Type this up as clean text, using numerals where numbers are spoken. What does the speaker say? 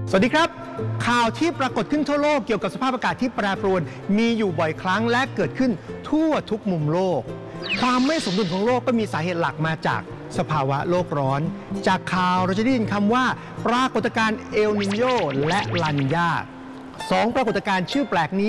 สวัสดีครับข่าวที่ปรากฏขึ้นทั่วโลกเกี่ยวกับสภาพอากาศที่แปรปรวนมีอยู่บ่อยครั้งและเกิดขึ้นทั่วทุกมุมโลกความไม่สมดุลของโลกก็มีสาเหตุหลักมาจากสภาวะโลกร้อนจากข่าวเราจะได้ยินคำว่าปรากฏการณ์เอลนิโญและลานีญาสองปรากฏการณ์ชื่อแปลกนี้